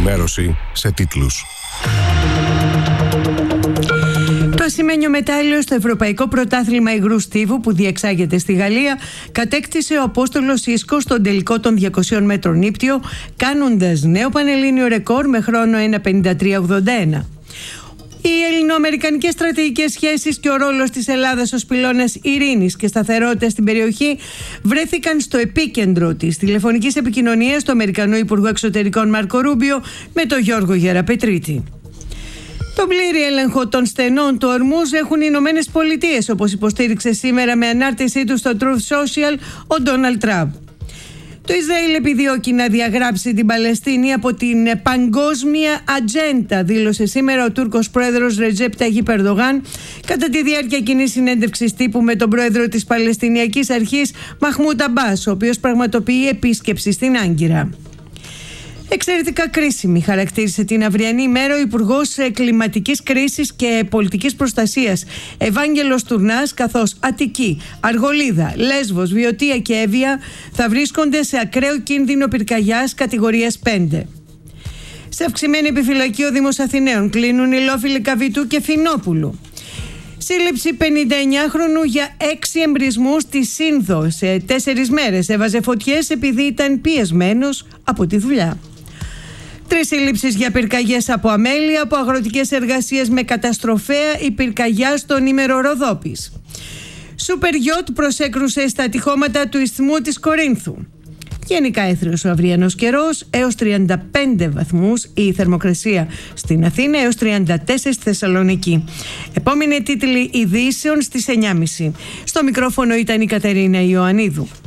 ενημέρωση σε τίτλους. Το ασημένιο μετάλλιο στο Ευρωπαϊκό Πρωτάθλημα Υγρού Στίβου που διεξάγεται στη Γαλλία κατέκτησε ο Απόστολος Ίσκος στον τελικό των 200 μέτρων ύπτιο, κάνοντας νέο πανελλήνιο ρεκόρ με χρόνο 1:53.81. Οι ελληνοαμερικανικές στρατηγικές σχέσεις και ο ρόλος της Ελλάδας ως πυλώνας ειρήνης και σταθερότητας στην περιοχή βρέθηκαν στο επίκεντρο της τηλεφωνικής επικοινωνίας του Αμερικανού Υπουργού Εξωτερικών Μάρκο Ρούμπιο με τον Γιώργο Γεραπετρίτη. Τον πλήρη έλεγχο των στενών του Ορμούζ έχουν οι Ηνωμένες Πολιτείες, όπως υποστήριξε σήμερα με ανάρτησή του στο Truth Social ο Ντόναλντ Τραμπ. Το Ισραήλ επιδιώκει να διαγράψει την Παλαιστίνη από την παγκόσμια ατζέντα, δήλωσε σήμερα ο Τούρκος πρόεδρος Ρετζέπ Ταγίπ Ερντογάν κατά τη διάρκεια κοινής συνέντευξης τύπου με τον πρόεδρο της Παλαιστινιακής Αρχής Μαχμούντ Αμπάς, ο οποίος πραγματοποιεί επίσκεψη στην Άγκυρα. Εξαιρετικά κρίσιμη χαρακτήρισε την αυριανή ημέρα ο Υπουργός Κλιματικής Κρίσης και Πολιτικής Προστασίας Ευάγγελος Τουρνάς, καθώς Αττική, Αργολίδα, Λέσβος, Βιωτία και Εύβοια θα βρίσκονται σε ακραίο κίνδυνο πυρκαγιάς κατηγορίας 5. Σε αυξημένη επιφυλακή ο Δήμος Αθηναίων κλείνουν οι Λόφιλοι Καβιτού και Φινόπουλου. Σύλληψη 59χρονου για 6 εμπρισμούς στη Σύνδο. Σε 4 μέρες έβαζε φωτιές επειδή ήταν πιεσμένος από τη δουλειά. 3 σύλληψεις για πυρκαγιές από αμέλεια, από αγροτικές εργασίες με καταστροφέα η πυρκαγιά στον Ήμερο Ροδόπης. Σούπερ γιότ προσέκρουσε στα τυχώματα του ισθμού της Κορίνθου. Γενικά έθριος ο αυριανός καιρός, έως 35 βαθμούς η θερμοκρασία στην Αθήνα, έως 34 στη Θεσσαλονίκη. Επόμενη τίτλοι ειδήσεων στις 9.30. Στο μικρόφωνο ήταν η Κατερίνα Ιωαννίδου.